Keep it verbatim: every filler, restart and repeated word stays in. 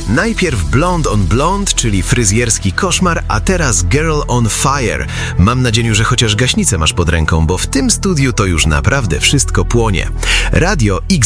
Najpierw Blonde on Blonde, czyli fryzjerski koszmar, a teraz Girl on Fire. Mam nadzieję, że chociaż gaśnicę masz pod ręką, bo w tym studiu to już naprawdę wszystko płonie. Radio X